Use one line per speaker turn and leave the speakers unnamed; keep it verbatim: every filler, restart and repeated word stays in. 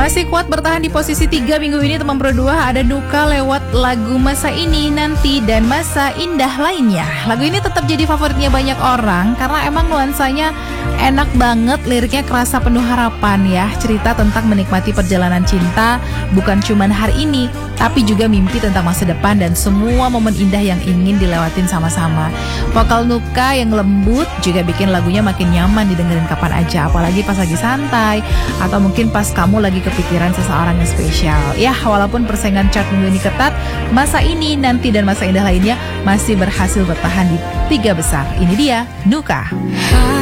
Masih kuat bertahan di posisi tiga minggu ini teman Pro dua, ada Nuka lewat lagu Masa Ini, Nanti, dan Masa Indah lainnya. Lagu ini tetap jadi favoritnya banyak orang karena emang nuansanya enak banget, liriknya kerasa penuh harapan ya. Cerita tentang menikmati perjalanan cinta, bukan cuman hari ini, tapi juga mimpi tentang masa depan dan semua momen indah yang ingin dilewatin sama-sama. Vokal Nuka yang lembut juga bikin lagunya makin nyaman didengerin kapan aja, apalagi pas lagi santai atau mungkin pas kamu lagi kepikiran seseorang yang spesial. Ya, walaupun persaingan chart minggu ini ketat, Masa Ini, Nanti, dan Masa Indah lainnya masih berhasil bertahan di tiga besar. Ini dia Nuka.